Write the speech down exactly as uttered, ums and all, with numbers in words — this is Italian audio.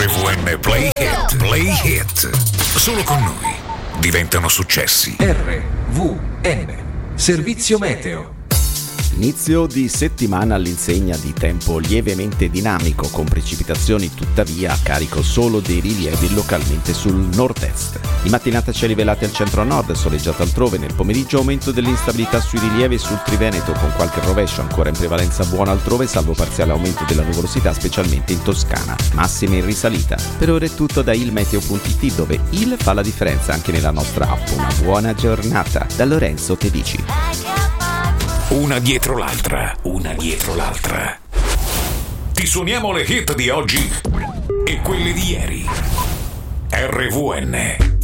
R V N Play Hit, Play Hit. Solo con noi diventano successi. R V N, servizio meteo. Inizio di settimana all'insegna di tempo lievemente dinamico, con precipitazioni tuttavia a carico solo dei rilievi localmente sul nord-est. In mattinata cieli velati al centro-nord, soleggiato altrove, nel pomeriggio aumento dell'instabilità sui rilievi sul Triveneto, con qualche rovescio ancora in prevalenza buona altrove, salvo parziale aumento della nuvolosità specialmente in Toscana, massime in risalita. Per ora è tutto da ilmeteo punto it, dove il fa la differenza anche nella nostra app. Una buona giornata da Lorenzo Tedici. Una dietro l'altra, una dietro l'altra. Ti suoniamo le hit di oggi e quelle di ieri. R V N